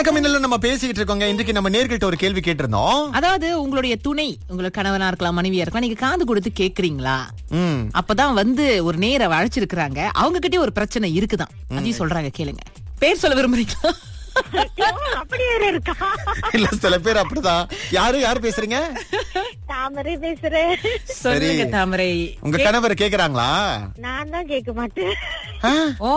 வணக்கம். இன்னும் நம்ம பேசிக்கிட்டு இருக்கோங்க. இன்றைக்கு நம்ம நேர்கிட்ட ஒரு கேள்வி கேட்டிருந்தோம். அதாவது உங்களுடைய துணை, உங்களுக்கு கணவனா இருக்கலாம், மனைவியா இருக்கலாம், நீங்க காது கொடுத்து கேக்குறீங்களா? அப்பதான் ஒரு நேர அழைச்சிருக்கிறாங்க. அவங்க கிட்டே ஒரு பிரச்சனை இருக்குதான், அதையும் சொல்றாங்க. கேளுங்க. பேர் சொல்ல விரும்புறீங்களா? அப்படியே இருக்கா? இல்ல, சில பேர் அப்படிதான். யாரு பேசுறீங்க? தாமரை பேசுறேன். சொல்லுங்க தாமரை. உங்க கணவர் கேக்குறாங்களா? நான் தான் கேட்க மாட்டேன். ஓ,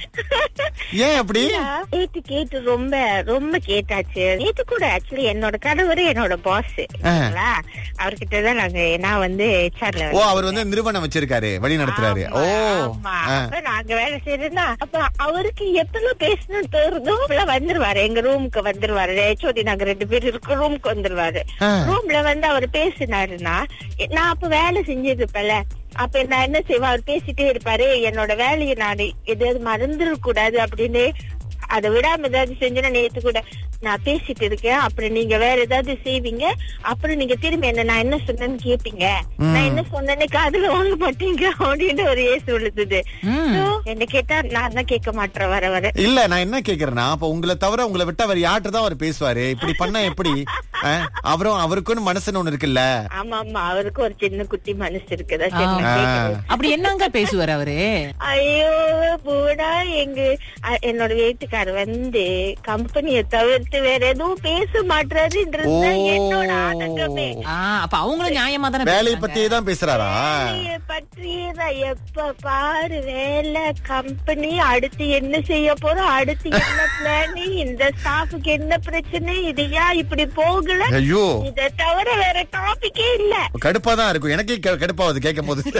ஏன் அப்படி? கேட்டு ரொம்ப ரொம்ப கேட்டாச்சு. நேத்து கூட ஆக்சுவலி என்னோட கணவர் என்னோட பாஸ், அவர்கிட்டதான் நான் ஹெச்ஆர்ல. ஓ, அவர் நிறுவனம் வச்சிருக்காரு, வழி நடத்துறாரு. ஓ, அப்ப நாங்க வேலை செய்யறோம்னா, அப்ப அவருக்கு எப்ப பேசணும்னு தோறுதோ வந்துருவாரு. எங்க ரூமுக்கு வந்துருவாரு. ஹெச்ஓடி நாங்க 2 பேர் இருக்க ரூமுக்கு வந்துருவாரு. ரூம்ல அவர் பேசினாருன்னா, நான் அப்ப வேலை செஞ்சிட்டு இருப்பேன்ல, அப்ப நான் என்ன செய்வேன், அவர் பேசிட்டே இருப்பாரு. என்னோட வேலையை நான் எதாவது மறந்துட கூடாது அப்படின்னு அதை விடாம ஏதாவது செஞ்சேன்னா, நேத்து கூட நான் பேசிட்டு இருக்கேன், அப்புறம் நீங்க வேற ஏதாவது செய்வீங்க, அப்புறம் நீங்க திரும்பி நான் என்ன சொன்னேன்னு கேப்பீங்க, நான் என்ன சொன்னேன்னு காதுல வாங்க மாட்டீங்க அப்படின்னு ஒரு ஏசு விழுந்தது. என்ன கேட்டா நான் தான் கேட்க மாட்டேன் வர. இல்ல, நான் என்ன கேக்குறேன்னா, அப்ப உங்களை தவிர உங்களை விட்டு அவர் யார்கிட்ட தான் அவர் பேசுவாரு? இப்படி பண்ண எப்படி? அவருக்குன்னு மனசுன்னு ஒண்ணு இருக்குல்ல. ஆமா, அவருக்கு ஒரு சின்ன குட்டி மனசு இருக்குதா. அப்படி என்னங்க பேசுவாரு அவரு? ஐயோ பூடா, என்னோட வீட்டுக்காரர் கம்பெனியை தவிர்த்து வேற எதுவும் பேச மாட்டாருன்றது என்னோட ஆதங்கமே. அப்ப அவங்களும் நியாயமா தானே வேலையை பத்தியே தான் பேசுறாரா? வேலையை பற்றியதான். எப்ப பாரு வேலை, கம்பெனி, அடுத்து என்ன செய்ய போறோம், அடுத்து என்ன பிளானிங், இந்த ஸ்டாஃபுக்கு என்ன பிரச்சனை, இதையா இப்படி போகல. ஐயோ, இதை தவிர வேற டாபிக்கே இல்ல. கடுப்பா தான் இருக்கும். எனக்கே கடுப்பாவது கேட்கும் போது.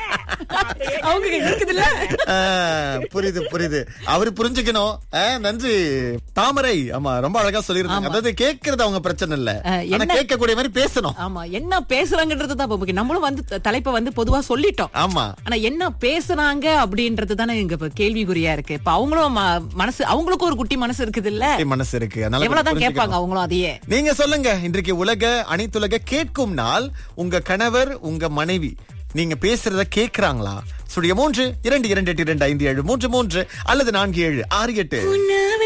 அவங்க இருக்குதுல்ல. புரியுது. அவரு புரிஞ்சுக்கணும். நன்றி தாமரை. ஆமா, ரொம்ப அழகா சொல்லிருந்தாங்க. அதாவது கேட்கறது அவங்க பிரச்சனை இல்ல, ஆனா கேட்க கூடிய மாதிரி பேசணும். ஆமா, என்ன பேசுறாங்கன்றது தான் முக்கியம். நம்மளும் தலைப்பை பொதுவா சொல்லிட்டோம். ஆமா, ஆனா என்ன பேசுறாங்க அப்படின்றது தானே இங்க கேள்விக்குறியா இருக்கு. இப்ப அவங்களும் மனசு, அவங்களுக்கும் ஒரு குட்டி மனசு இருக்குது இல்ல, மனசு இருக்கு. எவ்வளவுதான் கேட்பாங்க அவங்களும் அதையே. நீங்க சொல்லுங்க, இன்றைக்கு அனைத்துலக கேட்கும் நாள். உங்க கணவர், உங்க மனைவி நீங்க பேசுறத கேக்குறாங்களா? 3 2 2 8 2 5 7 3 3 அல்லது 4 7 6 8.